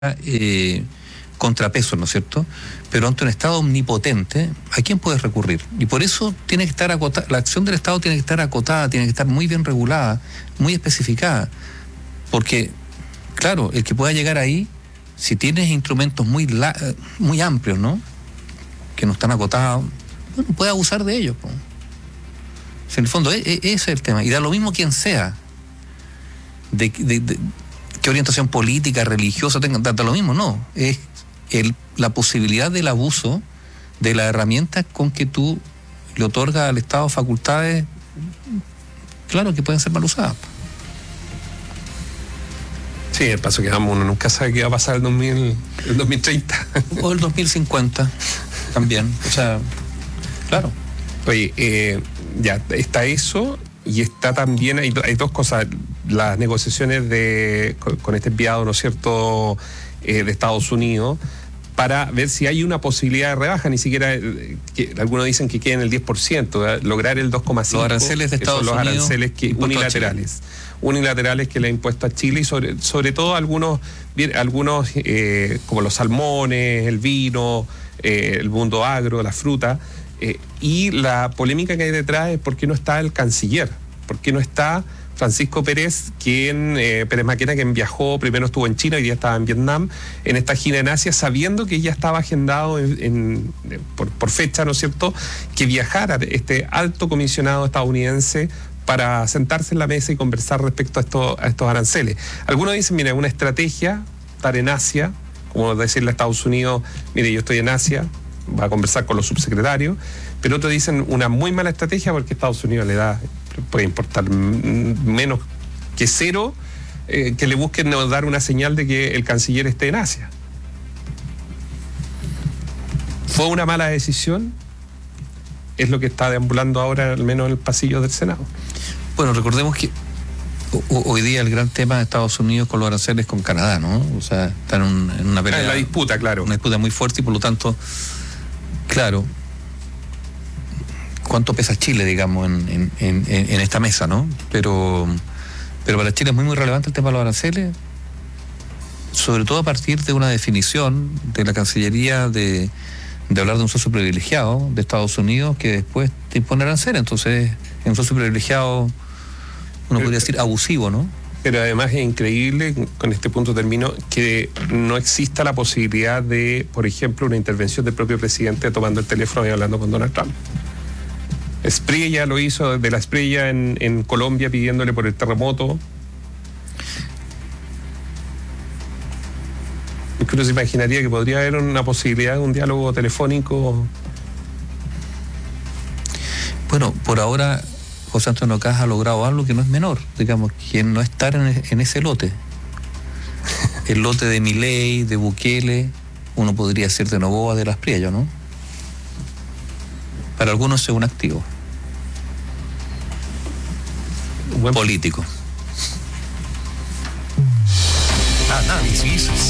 contrapesos, ¿no es cierto? Pero ante un Estado omnipotente, ¿a quién puedes recurrir? Y por eso tiene que estar acotada, la acción del Estado tiene que estar acotada, tiene que estar muy bien regulada, muy especificada. Porque, claro, el que pueda llegar ahí, si tienes instrumentos muy amplios, ¿no? Que no están acotados, bueno, puede abusar de ellos, pues. Si en el fondo, ese es el tema. Y da lo mismo quien sea. ¿Qué orientación política, religiosa tenga? Da lo mismo, no. Es la posibilidad del abuso de la herramienta con que tú le otorgas al Estado facultades, claro que pueden ser mal usadas. Sí, el paso que damos, uno nunca sabe qué va a pasar el 2030. O el 2050 también. O sea, claro. Oye, ya está eso, y está también, hay dos cosas, las negociaciones con este enviado, ¿no es cierto?, de Estados Unidos, para ver si hay una posibilidad de rebaja, ni siquiera, algunos dicen que queden el 10%, lograr el 2,5%. Los aranceles de Estados Unidos. Los aranceles unilaterales que le ha impuesto a Chile, y sobre todo algunos como los salmones, el vino, el mundo agro, la fruta. Y la polémica que hay detrás es por qué no está el canciller, por qué no está Francisco Pérez, Pérez Maquena, quien viajó, primero estuvo en China y ya estaba en Vietnam, en esta gira en Asia, sabiendo que ya estaba agendado por fecha, ¿no es cierto?, que viajara este alto comisionado estadounidense para sentarse en la mesa y conversar respecto a estos aranceles. Algunos dicen, mira, una estrategia, estar en Asia, como decirle a Estados Unidos, mire, yo estoy en Asia, va a conversar con los subsecretarios, pero otros dicen una muy mala estrategia porque Estados Unidos puede importar menos que cero, que le busquen dar una señal de que el canciller esté en Asia. ¿Fue una mala decisión? Es lo que está deambulando ahora, al menos en el pasillo del Senado. Bueno, recordemos que hoy día el gran tema de Estados Unidos con los aranceles con Canadá, ¿no? O sea, están en una pelea. En la disputa, claro. Una disputa muy fuerte, y por lo tanto, claro, ¿cuánto pesa Chile, digamos, en esta mesa, ¿no? Pero para Chile es muy relevante el tema de los aranceles, sobre todo a partir de una definición de la Cancillería de hablar de un socio privilegiado de Estados Unidos que después te impone aranceles. Entonces, es un socio privilegiado, uno podría decir abusivo, ¿no? Pero además es increíble, con este punto termino, que no exista la posibilidad de, por ejemplo, una intervención del propio presidente tomando el teléfono y hablando con Donald Trump. Espriella lo hizo, de la Espriella en Colombia, pidiéndole por el terremoto. Uno se imaginaría que podría haber una posibilidad de un diálogo telefónico. Bueno, por ahora José Antonio Caz ha logrado algo que no es menor, digamos, que no estar en ese lote. El lote de Milei, de Bukele, uno podría decir de Noboa, de Las Priello, ¿no? Para algunos es un activo político. Análisis